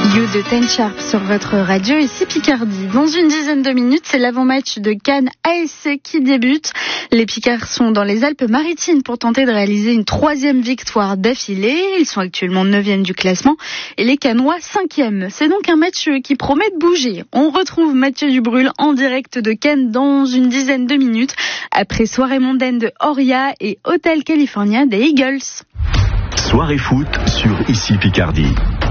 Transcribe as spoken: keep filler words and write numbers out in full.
You de Ten Sharp sur votre radio, ici Picardie. Dans une dizaine de minutes, c'est l'avant-match de Cannes A S C qui débute. Les Picards sont dans les Alpes-Maritimes pour tenter de réaliser une troisième victoire d'affilée. Ils sont actuellement neuvième du classement et les Cannois cinquième. C'est donc un match qui promet de bouger. On retrouve Mathieu Dubrul en direct de Cannes dans une dizaine de minutes après soirée mondaine de Oria et Hotel California des Eagles. Soirée foot sur Ici Picardie.